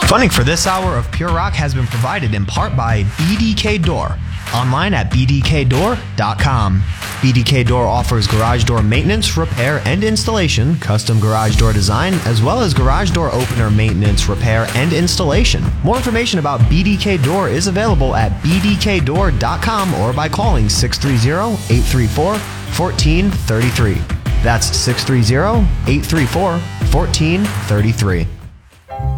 Funding for this hour of Pure Rock has been provided in part by BDK Door, online at bdkdoor.com. BDK Door offers garage door maintenance, repair, and installation, custom garage door design, as well as garage door opener maintenance, repair, and installation. More information about BDK Door is available at bdkdoor.com or by calling 630-834-1433. That's 630-834-1433.